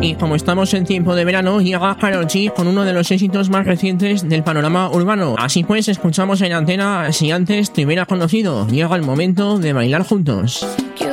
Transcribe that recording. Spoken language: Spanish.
Y como estamos en tiempo de verano, llega Karol G con uno de los éxitos más recientes del panorama urbano. Así pues, escuchamos en Antena Si Antes Te Hubiera Conocido. Llega el momento de bailar juntos. Quiero